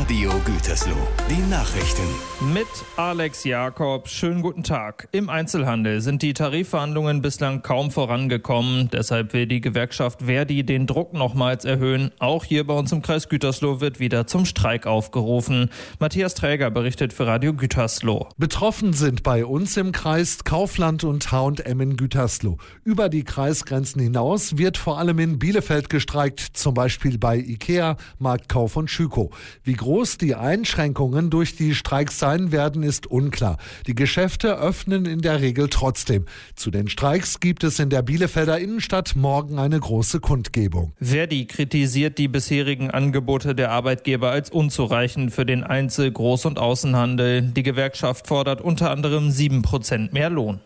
Radio Gütersloh. Die Nachrichten. Mit Alex Jakob. Schönen guten Tag. Im Einzelhandel sind die Tarifverhandlungen bislang kaum vorangekommen. Deshalb will die Gewerkschaft Verdi den Druck nochmals erhöhen. Auch hier bei uns im Kreis Gütersloh wird wieder zum Streik aufgerufen. Matthias Träger berichtet für Radio Gütersloh. Betroffen sind bei uns im Kreis Kaufland und H&M in Gütersloh. Über die Kreisgrenzen hinaus wird vor allem in Bielefeld gestreikt, zum Beispiel bei IKEA, Marktkauf und Schüco. Wie groß die Einschränkungen durch die Streiks sein werden, ist unklar. Die Geschäfte öffnen in der Regel trotzdem. Zu den Streiks gibt es in der Bielefelder Innenstadt morgen eine große Kundgebung. Verdi kritisiert die bisherigen Angebote der Arbeitgeber als unzureichend für den Einzel-, Groß- und Außenhandel. Die Gewerkschaft fordert unter anderem 7% mehr Lohn.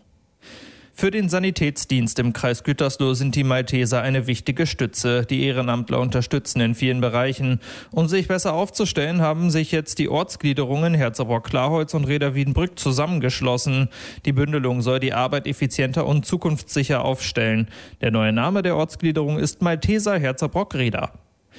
Für den Sanitätsdienst im Kreis Gütersloh sind die Malteser eine wichtige Stütze. Die Ehrenamtler unterstützen in vielen Bereichen. Um sich besser aufzustellen, haben sich jetzt die Ortsgliederungen Herzebrock-Klarholz und Reda-Wiedenbrück zusammengeschlossen. Die Bündelung soll die Arbeit effizienter und zukunftssicher aufstellen. Der neue Name der Ortsgliederung ist Malteser Herzebrock-Reda.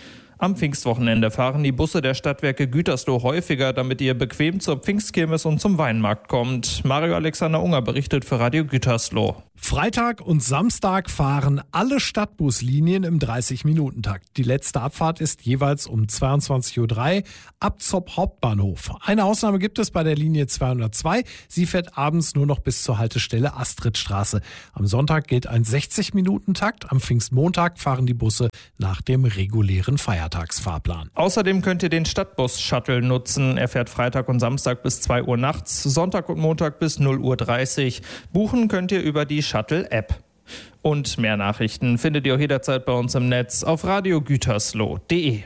Am Pfingstwochenende fahren die Busse der Stadtwerke Gütersloh häufiger, damit ihr bequem zur Pfingstkirmes und zum Weinmarkt kommt. Mario Alexander Unger berichtet für Radio Gütersloh. Freitag und Samstag fahren alle Stadtbuslinien im 30-Minuten-Takt. Die letzte Abfahrt ist jeweils um 22.03 Uhr ab Zopp Hauptbahnhof. Eine Ausnahme gibt es bei der Linie 202. Sie fährt abends nur noch bis zur Haltestelle Astridstraße. Am Sonntag gilt ein 60-Minuten-Takt. Am Pfingstmontag fahren die Busse nach dem regulären Feiertagsfahrplan. Außerdem könnt ihr den Stadtbus-Shuttle nutzen. Er fährt Freitag und Samstag bis 2 Uhr nachts, Sonntag und Montag bis 0.30 Uhr. Buchen könnt ihr über die Shuttle-App. Und mehr Nachrichten findet ihr auch jederzeit bei uns im Netz auf radiogütersloh.de.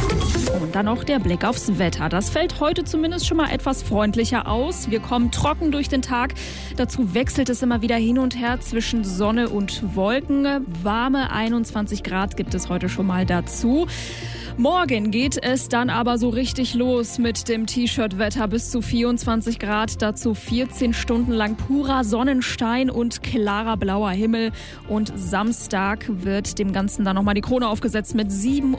Und dann noch der Blick aufs Wetter. Das fällt heute zumindest schon mal etwas freundlicher aus. Wir kommen trocken durch den Tag. Dazu wechselt es immer wieder hin und her zwischen Sonne und Wolken. Warme 21 Grad gibt es heute schon mal dazu. Morgen geht es dann aber so richtig los mit dem T-Shirt-Wetter bis zu 24 Grad. Dazu 14 Stunden lang purer Sonnenschein und klarer blauer Himmel. Und Samstag wird dem Ganzen dann nochmal die Krone aufgesetzt mit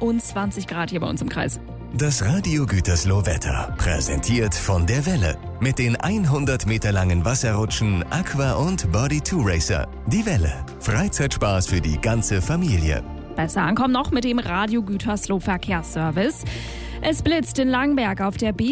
27 Grad hier bei uns im Kreis. Das Radio Gütersloh Wetter, präsentiert von der Welle. Mit den 100 Meter langen Wasserrutschen Aqua und Body2 Racer. Die Welle, Freizeitspaß für die ganze Familie. Besser ankommen noch mit dem Radio Gütersloh Verkehrsservice. Es blitzt in Langberg auf der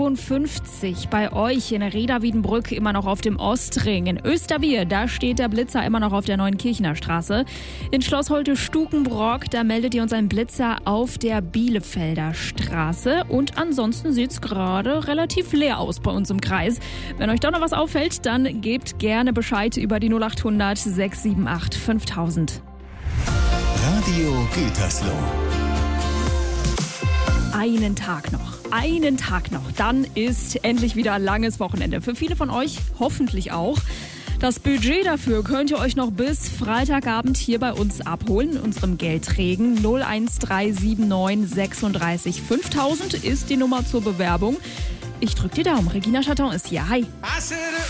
B55, bei euch in Reda-Wiedenbrück immer noch auf dem Ostring. In Österwier, da steht der Blitzer immer noch auf der Neuenkirchener Straße. In Schloss Holte-Stukenbrock, da meldet ihr uns einen Blitzer auf der Bielefelder Straße. Und ansonsten sieht es gerade relativ leer aus bei uns im Kreis. Wenn euch doch noch was auffällt, dann gebt gerne Bescheid über die 0800 678 5000. Radio Gütersloh. Einen Tag noch. Dann ist endlich wieder ein langes Wochenende. Für viele von euch hoffentlich auch. Das Budget dafür könnt ihr euch noch bis Freitagabend hier bei uns abholen, in unserem Geldregen. 01379 36 5000 ist die Nummer zur Bewerbung. Ich drück die Daumen. Regina Chatton ist hier. Hi.